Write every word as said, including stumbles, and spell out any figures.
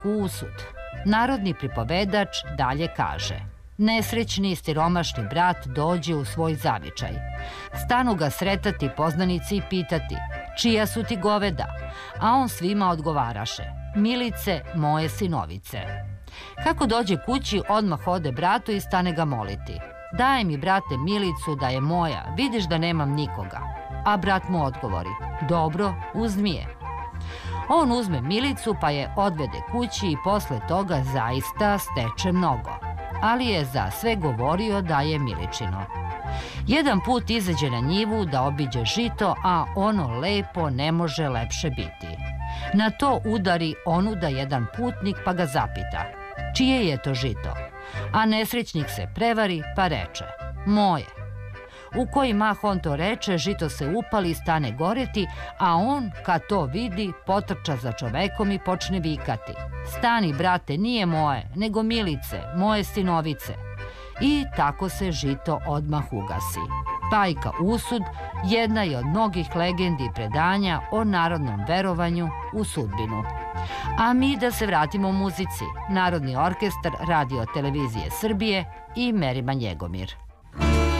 Usud. Narodni pripovedač dalje kaže: nesrećni siromašni brat dođe u svoj zavičaj. Stanu ga sretati poznanici i pitati: čija su ti goveda? A on svima odgovaraše: Milice, moje sinovice. Kako dođe kući, odmah ode bratu i stane ga moliti: daj mi, brate, Milicu da je moja, vidiš da nemam nikoga. A brat mu odgovori: dobro, uzmi je. On uzme Milicu pa je odvede kući i posle toga zaista steče mnogo, ali je za sve govorio da je Miličino. Jedan put izađe na njivu da obiđe žito, a ono lepo ne može lepše biti. Na to udari onuda jedan putnik pa ga zapita: čije je to žito? A nesrećnik se prevari pa reče: moje. U koji mah on to reče, žito se upali i stane goreti, a on, kad to vidi, potrča za čovekom i počne vikati: stani, brate, nije moje, nego Milice, moje sinovice. I tako se žito odmah ugasi. Bajka Usud jedna je od mnogih legendi i predanja o narodnom verovanju u sudbinu. A mi da se vratimo muzici. Narodni orkestar Radio televizije Srbije i Merima Njegomir.